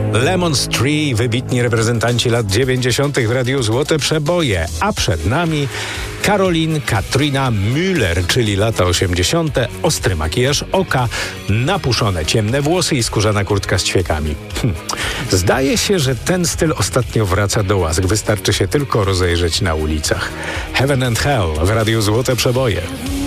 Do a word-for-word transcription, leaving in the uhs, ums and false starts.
Lemon Tree, wybitni reprezentanci lat dziewięćdziesiątych w Radiu Złote Przeboje, a przed nami Caroline Katrina Müller, czyli lata osiemdziesiąte, ostry makijaż oka, napuszone ciemne włosy i skórzana kurtka z ćwiekami. Hm. Zdaje się, że ten styl ostatnio wraca do łask. Wystarczy się tylko rozejrzeć na ulicach. Heaven and Hell w Radiu Złote Przeboje.